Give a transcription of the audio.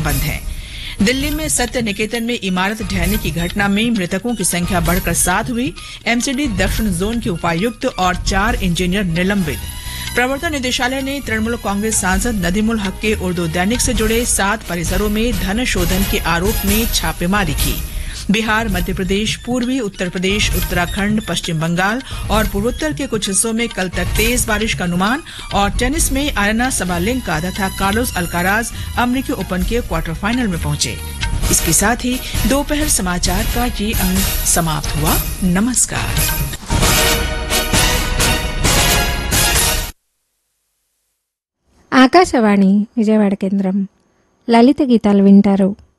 संबंध है। दिल्ली में सत्य निकेतन में इमारत ढहने की घटना में मृतकों की संख्या बढ़कर 7 हुई। एमसीडी दक्षिण जोन के उपायुक्त और 4 इंजीनियर निलंबित। प्रवर्तन निदेशालय ने तृणमूल कांग्रेस सांसद नदीमुल हक के उर्दू दैनिक से जुड़े 7 परिसरों में धन शोधन के आरोप में छापेमारी की। बिहार, मध्य प्रदेश, पूर्वी उत्तर प्रदेश, उत्तराखंड, पश्चिम बंगाल और पूर्वोत्तर के कुछ हिस्सों में कल तक तेज बारिश का अनुमान। और टेनिस में आयना सबालेंका तथा कार्लोस अल्काराज अमेरिकी ओपन के क्वार्टर फाइनल में पहुंचे। इसके साथ ही दोपहर समाचार का ये अंक समाप्त हुआ। नमस्कार। ఆకాశవాణి విజయవాడ కేంద్రం లలిత గీతాలు వింటారు.